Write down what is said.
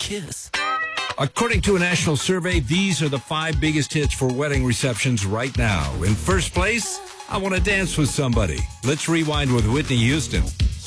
kiss. According to a national survey, these are the 5 biggest hits for wedding receptions right now. In first place, I Want to Dance with Somebody. Let's rewind with Whitney Houston.